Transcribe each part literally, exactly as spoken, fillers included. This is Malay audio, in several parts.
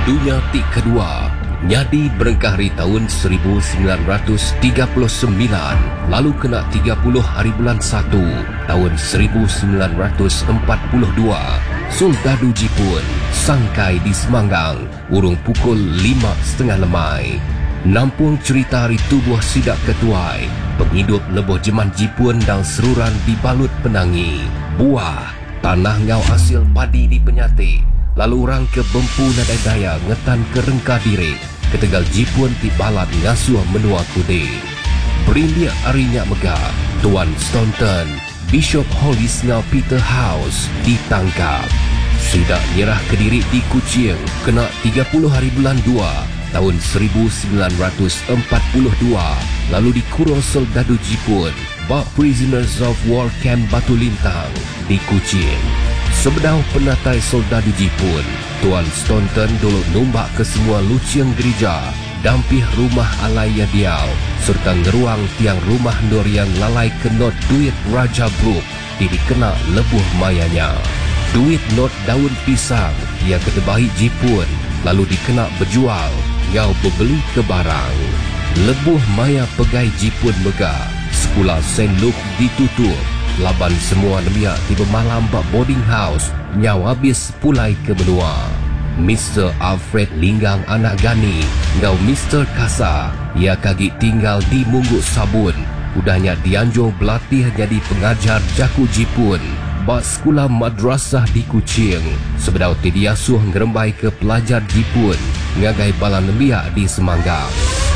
Dunia Tik Kedua nyadi berengkahari tahun seribu sembilan ratus tiga puluh sembilan, lalu kena tiga puluh hari bulan satu tahun seribu sembilan ratus empat puluh dua. Soldadu Jipun sangkai di Semanggang urung pukul lima setengah lemai. Nampung cerita hari tubuh sidak ketuai, penghidup leboh jeman Jipun dan seruran dibalut penangi. Buah tanah ngau hasil padi di Penyati, lalu orang ke Bempu Nadai Daya ngetan ke Rengka Diri, ketegal Jipun ti balat ngasuh menua kude. Berindia arinya megah, Tuan Staunton, Bishop Hollis ngau Peter House ditangkap. Sidak nyerah ke diri di Kuching, kena tiga puluh hari bulan dua tahun seribu sembilan ratus empat puluh dua, lalu dikurung soldadu Jipun bak Prisoners of War Camp Batu Lintang di Kuching. Sebedau penatai soldadu Jipun, Tuan Staunton dulu numbak ke semua luciang gereja, dampih rumah alai Yadiau, serta ngeruang tiang rumah Dorian lalai ke not duit Raja Brook di dikena lebuh mayanya. Duit not daun pisang ia ketebahi Jipun, lalu dikena berjual, ngau berbeli ke barang. Lebuh maya pegai Jipun megah, sekolah Saint Luke ditutup, laban semua nemiak tiba malam bak boarding house, nyau habis pulai ke benua. Mister Alfred Linggang anak Gani, ngau Mister Kasa, ia kaki tinggal di Mungguk Sabun, udahnya dianjur berlatih jadi pengajar jaku Jipun bak sekolah madrasah di Kuching. Sebedau tidiasuh ngerembai ke pelajar Jipun ngagai bala nemiak di Semanggang.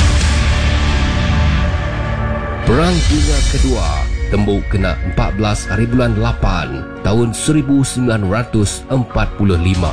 Perang Dunia Kedua tembuk kena empat belas hari bulan lapan tahun seribu sembilan ratus empat puluh lima.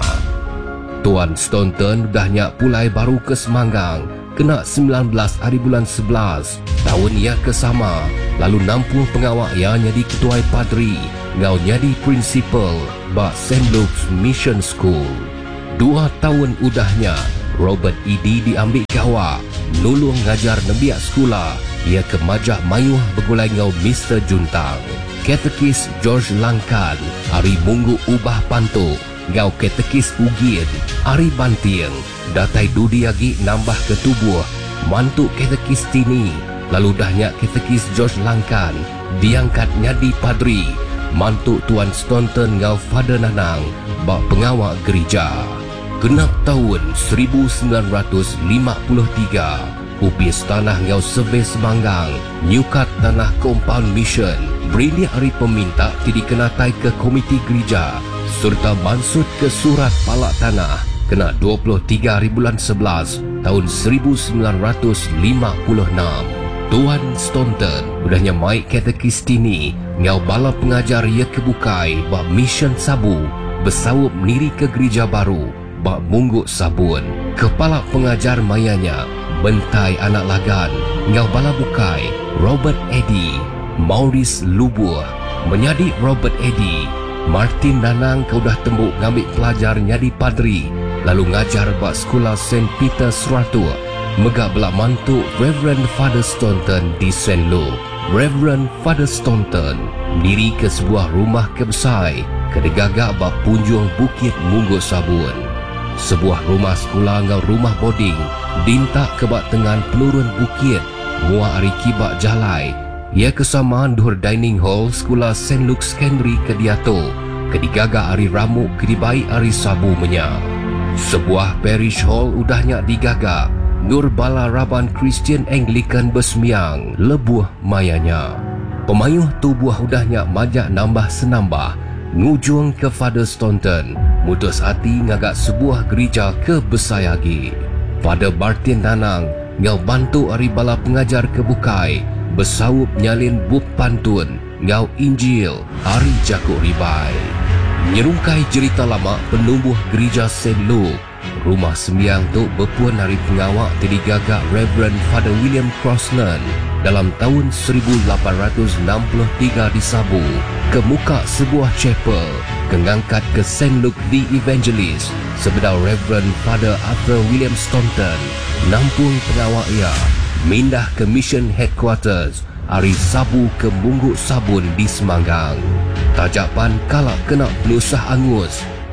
Tuan Staunton dahnya pulai baru ke Semanggang, kena sembilan belas hari bulan sebelas tahun ia kesama, lalu nampung pengawak ia jadi ketuai padri, ngau jadi prinsipal bak Saint Luke's Mission School. Dua tahun udahnya Robert Edi diambil kawak, nulung ngajar nembiak sekolah. Ia ke Majak Mayuh bergulai ngau Mister Juntang. Katekis George Langkan, Ari Munggu Ubah Pantuk, ngau katekis Ugin, Ari Banting, datai Dudi Agi nambah ke tubuh, mantuk katekis Tini, lalu dahnya katekis George Langkan, diangkat nyadi padri, mantuk Tuan Staunton ngau Father Nanang, bak pengawak gereja. Genap tahun seribu sembilan ratus lima puluh tiga, upis tanah ngau Survey Semanggang, nyukat tanah Compound Mission, berindia hari peminta tidak kenatai ke komiti gereja, serta mansut ke surat palak tanah, kena dua puluh tiga hari bulan sebelas tahun seribu sembilan ratus lima puluh enam. Tuan Staunton udahnya mai katekis Tini, ngau bala pengajar ia kebukai bak Mission Sabu, bersawup niri ke gereja baru, bak Mungguk Sabun. Kepala pengajar mayanya, Bentai Anak Lagan, ngau bala bukai Robert Eddy, Maurice Lubuh, menyadi Robert Eddy. Martin Nanang kau dah tembuk ngambil pelajar nyadi padri, lalu ngajar bak sekolah Saint Peter Seratua, megak belak mantuk Reverend Father Staunton di Saint Luke. Reverend Father Staunton diri ke sebuah rumah kebesai, kedegagak bak punjung Bukit Mungguk Sabun. Sebuah rumah sekolah ngau rumah boarding, dintak ke bak tengan penurun bukit, muak ari kibak jalai. Ia kesamaan dur dining hall sekolah Saint Luke Secondary ke Diato, kedigaga ari ramuk kedibai ari Sabu menya. Sebuah parish hall udahnya digagak, Nur Bala Raban Christian Anglican Besmiang, lebuh mayanya. Pemayuh tubuh udahnya majak nambah senambah, ngujung ke Father Staunton, mutus hati ngagak sebuah gereja ke Besayagi. Father Martin Nanang ngau bantu ari bala pengajar kebukai, bersawup nyalin buk pantun, ngau Injil, ari jakuk ribai. Nyerungkai cerita lama penumbuh gereja Saint Luke, rumah sembiang tu berpuan hari pengawak terdigagak Reverend Father William Crossland dalam tahun seribu lapan ratus enam puluh tiga di Sabu, ke muka sebuah chapel, kengangkat ke Saint Luke the Evangelist, sebedau Reverend Father Arthur William Staunton, nampung pengawak ia, mindah ke Mission Headquarters, hari Sabu ke Mungguk Sabun di Semanggang. Tajapan kalak kena pelusah angus,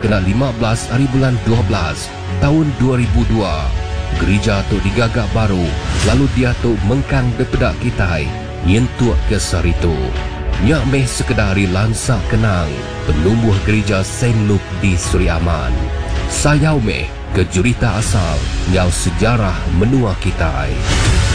kena lima belas hari bulan dua belas tahun dua ribu dua. Gereja tu digagak baru, lalu dia tu mengkang depedak kitai, nyentuak ke saritu. Nyak meh sekedari lansak kenang, penumbuh gereja Saint Luke di Suri Aman. Sayau meh ke jurita asal, nyau sejarah menua kitai.